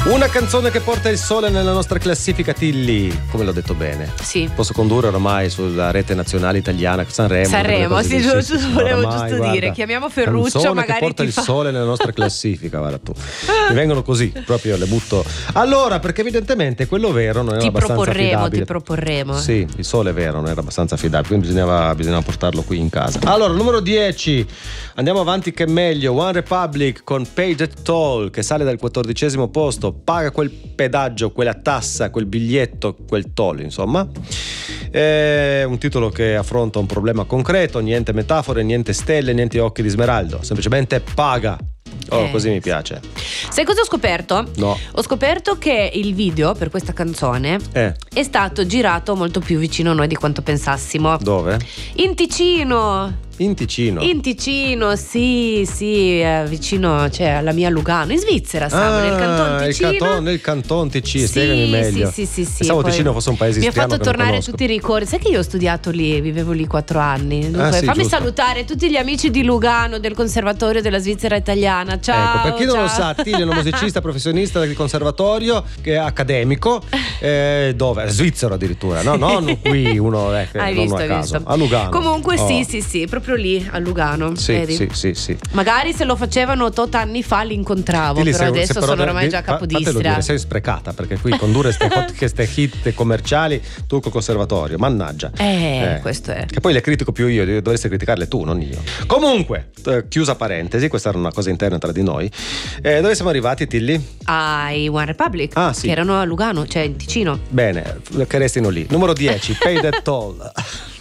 Una canzone che porta il sole nella nostra classifica, Tilly. Come l'ho detto bene? Sì. Posso condurre ormai sulla rete nazionale italiana Sanremo, sì, volevo giusto dire. Chiamiamo Ferruccio, canzone magari che porta il sole nella nostra classifica, guarda tu. Mi vengono così, proprio le butto. Allora, perché evidentemente quello vero non era abbastanza affidabile. Ti proporremo. Sì, il sole vero non era abbastanza affidabile, quindi bisognava portarlo qui in casa. Allora, numero 10. Andiamo avanti che è meglio. One Republic con Pay That Toll, che sale dal 14° posto. Paga quel pedaggio, quella tassa, quel biglietto, quel toll, insomma. È un titolo che affronta un problema concreto, niente metafore, niente stelle, niente occhi di smeraldo, semplicemente paga. Così mi piace. Sai cosa ho scoperto? No. Ho scoperto che il video per questa canzone è stato girato molto più vicino a noi di quanto pensassimo. Dove? In Ticino. In Ticino? In Ticino, sì, vicino, cioè alla mia Lugano, in Svizzera, Samu, nel canton Ticino. Nel canton Ticino, spiegami meglio. Sì. Pensavo Ticino fosse un paese istriano. Mi ha fatto tornare tutti i ricordi. Sai che io ho studiato lì, vivevo lì 4 anni. Dunque, fammi salutare tutti gli amici di Lugano, del Conservatorio della Svizzera Italiana. Ciao. Ecco, per chi non lo sa, Tilly è un musicista professionista del conservatorio, che è accademico, dove? Svizzero addirittura, no? Non qui uno hai non visto, a caso. visto. A Lugano. Comunque sì, proprio lì a Lugano. Sì. Magari se lo facevano tot anni fa li incontravo, Tilly, però adesso sono ormai già capodistria. Fatelo dire, sei sprecata, perché qui condurre queste hit commerciali tu col conservatorio, mannaggia. Questo è. Che poi le critico più io, dovresti criticarle tu, non io. Comunque, chiusa parentesi, questa era una cosa interna tra di noi. Dove siamo arrivati, Tilly? Ai One Republic, sì. che erano a Lugano, cioè in Ticino. Bene, che restino lì. Numero 10, Pay That Toll.